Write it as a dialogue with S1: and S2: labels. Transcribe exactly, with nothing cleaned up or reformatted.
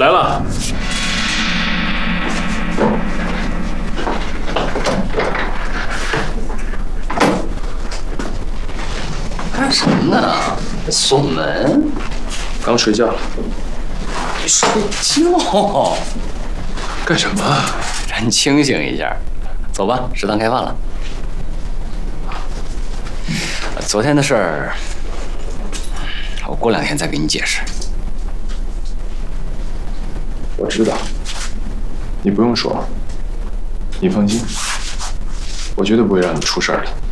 S1: 来了。
S2: 干什么呢？锁门？
S1: 刚睡觉了。
S2: 睡觉？
S1: 干什么？
S2: 让你清醒一下。走吧，食堂开饭了。昨天的事儿，我过两天再给你解释。
S1: 我知道，你不用说，你放心，我绝对不会让你出事儿的。